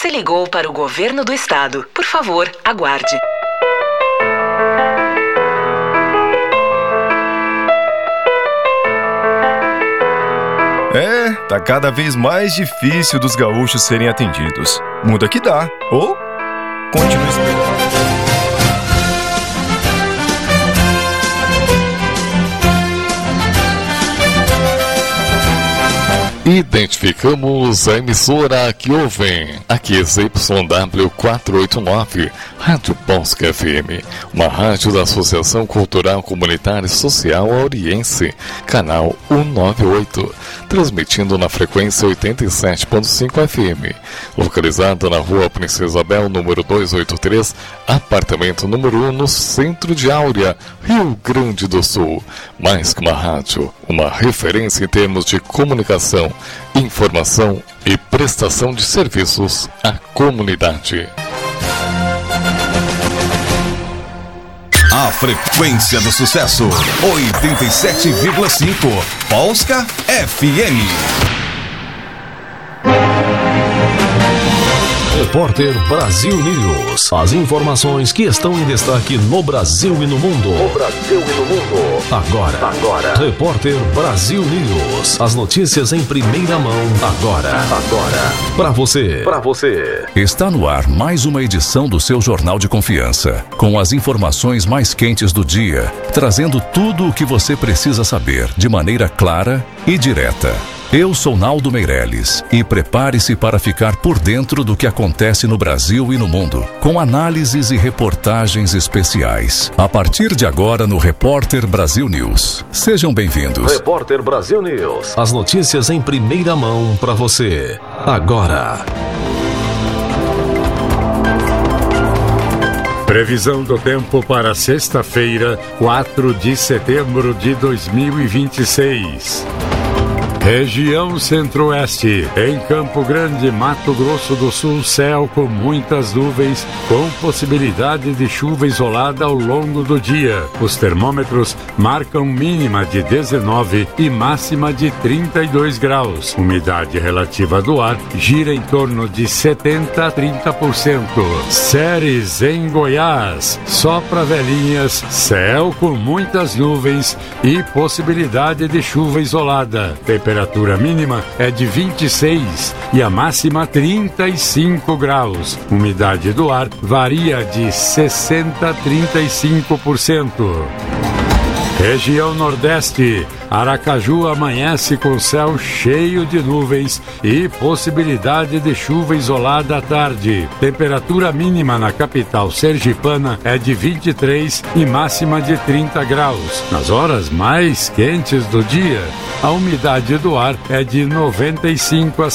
Você ligou para o governo do estado. Por favor, aguarde. Tá cada vez mais difícil dos gaúchos serem atendidos. Muda que dá, ou continua esperando. Identificamos a emissora que ouvem. Aqui é ZYW 489, Rádio Bosque FM, uma rádio da Associação Cultural Comunitária e Social Auriense, canal 198, transmitindo na frequência 87.5 FM, localizada na Rua Princesa Isabel, número 283, apartamento número 1, no centro de Áurea, Rio Grande do Sul. Mais que uma rádio, uma referência em termos de comunicação, informação e prestação de serviços à comunidade. A frequência do sucesso, 87,5, Polska FM. Repórter Brasil News. As informações que estão em destaque no Brasil e no mundo. Agora. Repórter Brasil News. As notícias em primeira mão. Agora. Para você. Está no ar mais uma edição do seu Jornal de Confiança, com as informações mais quentes do dia, trazendo tudo o que você precisa saber de maneira clara e direta. Eu sou Naldo Meirelles e prepare-se para ficar por dentro do que acontece no Brasil e no mundo, com análises e reportagens especiais. A partir de agora no Repórter Brasil News. Sejam bem-vindos. Repórter Brasil News. As notícias em primeira mão para você. Agora. Previsão do tempo para sexta-feira, 4 de setembro de 2026. Região Centro-Oeste, em Campo Grande, Mato Grosso do Sul, céu com muitas nuvens, com possibilidade de chuva isolada ao longo do dia. Os termômetros marcam mínima de 19 e máxima de 32 graus. Umidade relativa do ar gira em torno de 70 a 30%. Séries em Goiás, só para velhinhas, céu com muitas nuvens e possibilidade de chuva isolada. Temperatura mínima é de 26 e a máxima 35 graus. Umidade do ar varia de 60 a 35%. Região Nordeste, Aracaju amanhece com céu cheio de nuvens e possibilidade de chuva isolada à tarde. Temperatura mínima na capital sergipana é de 23 e máxima de 30 graus. Nas horas mais quentes do dia, a umidade do ar é de 95 a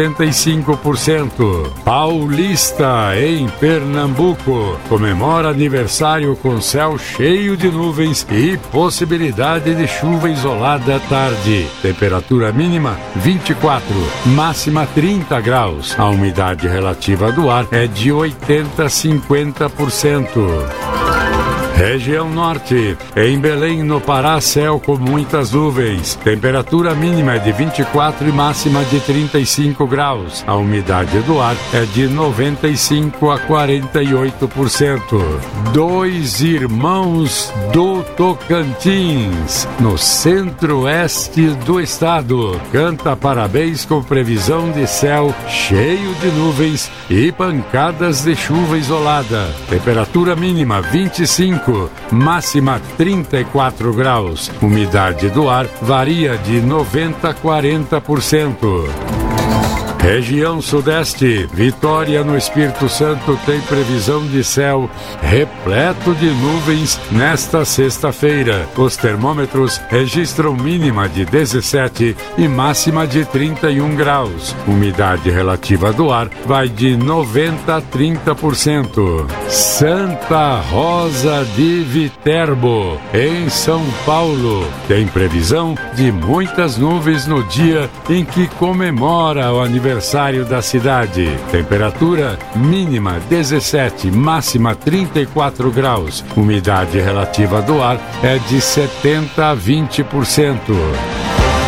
65%. Paulista, em Pernambuco, comemora aniversário com céu cheio de nuvens e possibilidade de chuva isolada à tarde. Temperatura mínima 24, máxima 30 graus. A umidade relativa do ar é de 80 a 50%. Região Norte, em Belém, no Pará, céu com muitas nuvens. Temperatura mínima é de 24 e máxima de 35 graus. A umidade do ar é de 95 a 48%. Dois Irmãos do Tocantins, no centro-oeste do estado, canta parabéns com previsão de céu cheio de nuvens e pancadas de chuva isolada. Temperatura mínima 25, máxima 34 graus. Umidade do ar varia de 90 a 40%. Região Sudeste, Vitória no Espírito Santo tem previsão de céu repleto de nuvens nesta sexta-feira. Os termômetros registram mínima de 17 e máxima de 31 graus. Umidade relativa do ar vai de 90 a 30%. Santa Rosa de Viterbo, em São Paulo, tem previsão de muitas nuvens no dia em que comemora o aniversário da cidade. Temperatura mínima 17, máxima 34 graus. Umidade relativa do ar é de 70 a 20%.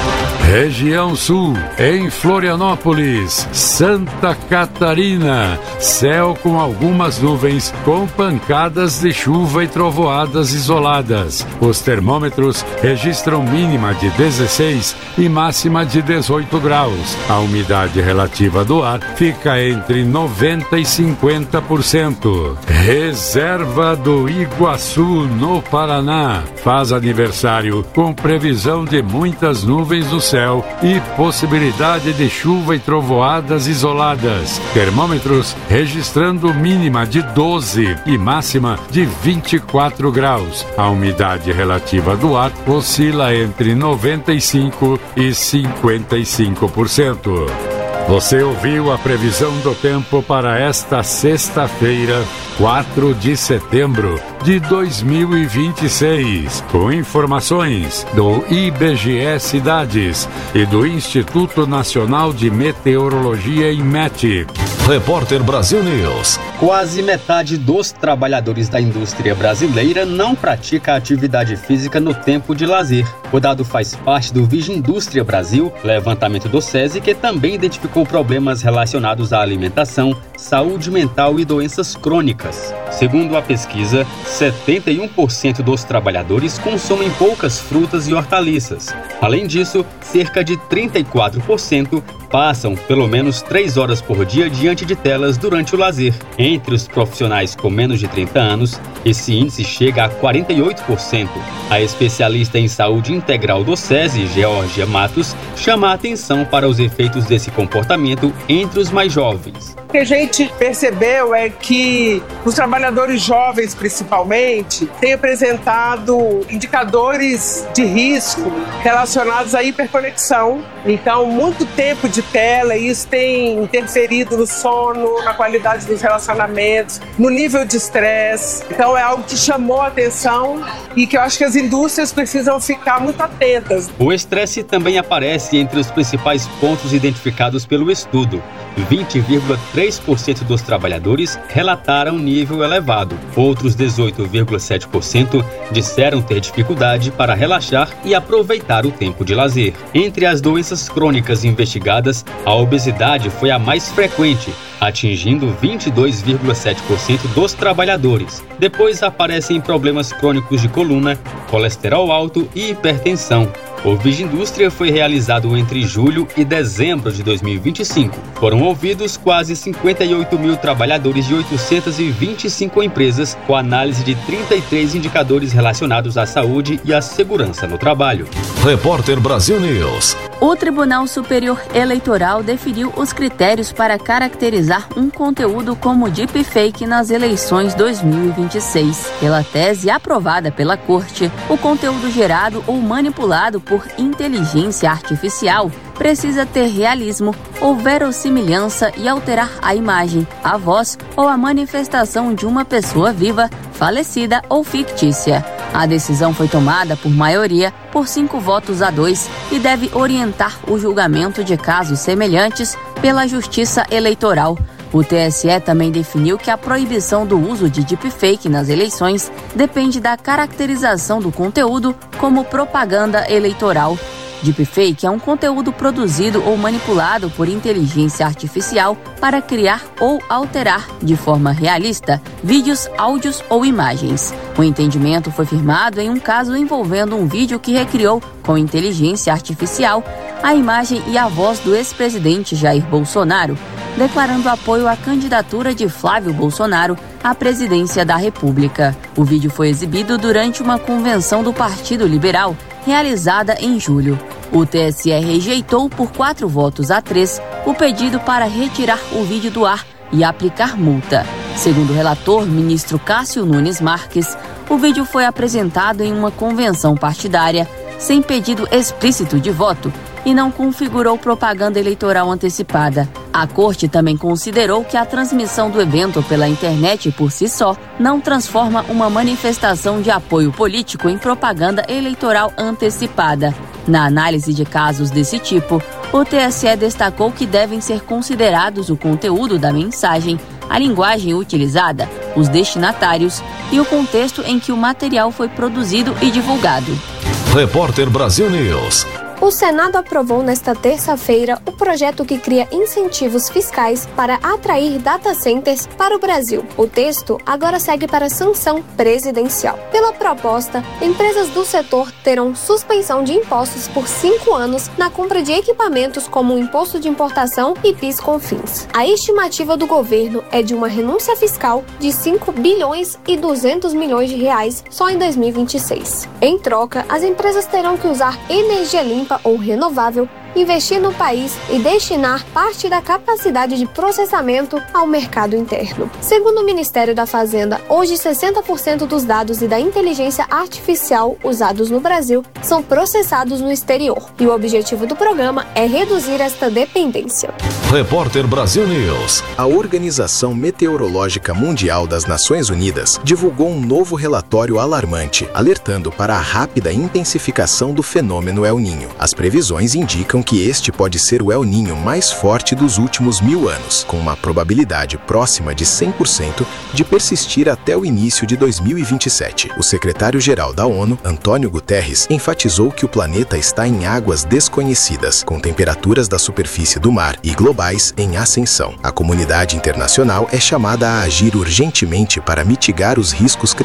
Região Sul, em Florianópolis, Santa Catarina, céu com algumas nuvens, com pancadas de chuva e trovoadas isoladas. Os termômetros registram mínima de 16 e máxima de 18 graus. A umidade relativa do ar fica entre 90% e 50%. Reserva do Iguaçu, no Paraná, faz aniversário com previsão de muitas nuvens no céu e possibilidade de chuva e trovoadas isoladas. Termômetros registrando mínima de 12 e máxima de 24 graus. A umidade relativa do ar oscila entre 95% e 55%. Você ouviu a previsão do tempo para esta sexta-feira, 4 de setembro de 2026, com informações do IBGE Cidades e do Instituto Nacional de Meteorologia, INMET. Repórter Brasil News. Quase metade dos trabalhadores da indústria brasileira não pratica atividade física no tempo de lazer. O dado faz parte do Vigindústria Brasil, levantamento do SESI, que também identificou problemas relacionados à alimentação, saúde mental e doenças crônicas. Segundo a pesquisa, 71% dos trabalhadores consomem poucas frutas e hortaliças. Além disso, cerca de 34% passam pelo menos 3 horas por dia diante de telas durante o lazer. Entre os profissionais com menos de 30 anos, esse índice chega a 48%. A especialista em saúde integral do SESI, Georgia Matos, chama a atenção para os efeitos desse comportamento entre os mais jovens. O que a gente percebeu é que os trabalhadores jovens, principalmente, têm apresentado indicadores de risco relacionados à hiperconexão. Então, muito tempo de tela, isso tem interferido no sono, na qualidade dos relacionamentos, no nível de estresse. Então, é algo que chamou a atenção e que eu acho que as indústrias precisam ficar muito atentas. O estresse também aparece entre os principais pontos identificados pelo estudo. 20,3% dos trabalhadores relataram nível elevado. Outros 18,7% disseram ter dificuldade para relaxar e aproveitar o tempo de lazer. Entre as doenças crônicas investigadas, a obesidade foi a mais frequente, atingindo 22,7% dos trabalhadores. Depois aparecem problemas crônicos de coluna, colesterol alto e hipertensão. O Vigindústria foi realizado entre julho e dezembro de 2025. Foram ouvidos quase 58 mil trabalhadores de 825 empresas, com análise de 33 indicadores relacionados à saúde e à segurança no trabalho. Repórter Brasil News. O Tribunal Superior Eleitoral definiu os critérios para caracterizar um conteúdo como deepfake nas eleições 2026. Pela tese aprovada pela Corte, o conteúdo gerado ou manipulado por inteligência artificial precisa ter realismo ou verossimilhança e alterar a imagem, a voz ou a manifestação de uma pessoa viva, falecida ou fictícia. A decisão foi tomada por maioria, por 5-2, e deve orientar o julgamento de casos semelhantes pela Justiça Eleitoral. O TSE também definiu que a proibição do uso de deepfake nas eleições depende da caracterização do conteúdo como propaganda eleitoral. Deepfake é um conteúdo produzido ou manipulado por inteligência artificial para criar ou alterar, de forma realista, vídeos, áudios ou imagens. O entendimento foi firmado em um caso envolvendo um vídeo que recriou, com inteligência artificial, a imagem e a voz do ex-presidente Jair Bolsonaro, declarando apoio à candidatura de Flávio Bolsonaro à presidência da República. O vídeo foi exibido durante uma convenção do Partido Liberal, realizada em julho. O TSE rejeitou por 4-3 o pedido para retirar o vídeo do ar e aplicar multa. Segundo o relator, ministro Cássio Nunes Marques, o vídeo foi apresentado em uma convenção partidária, sem pedido explícito de voto, e não configurou propaganda eleitoral antecipada. A Corte também considerou que a transmissão do evento pela internet por si só não transforma uma manifestação de apoio político em propaganda eleitoral antecipada. Na análise de casos desse tipo, o TSE destacou que devem ser considerados o conteúdo da mensagem, a linguagem utilizada, os destinatários e o contexto em que o material foi produzido e divulgado. Repórter Brasil News. O Senado aprovou nesta terça-feira o projeto que cria incentivos fiscais para atrair data centers para o Brasil. O texto agora segue para sanção presidencial. Pela proposta, empresas do setor terão suspensão de impostos por 5 anos na compra de equipamentos como o imposto de importação e PIS/COFINS. A estimativa do governo é de uma renúncia fiscal de 5 bilhões e 200 milhões de reais só em 2026. Em troca, as empresas terão que usar energia limpa ou renovável, investir no país e destinar parte da capacidade de processamento ao mercado interno. Segundo o Ministério da Fazenda, hoje 60% dos dados e da inteligência artificial usados no Brasil são processados no exterior, e o objetivo do programa é reduzir esta dependência. Repórter Brasil News. A Organização Meteorológica Mundial das Nações Unidas divulgou um novo relatório alarmante, alertando para a rápida intensificação do fenômeno El Niño. As previsões indicam que este pode ser o El Niño mais forte dos últimos 1000 anos, com uma probabilidade próxima de 100% de persistir até o início de 2027. O secretário-geral da ONU, Antônio Guterres, enfatizou que o planeta está em águas desconhecidas, com temperaturas da superfície do mar e globais em ascensão. A comunidade internacional é chamada a agir urgentemente para mitigar os riscos crescentes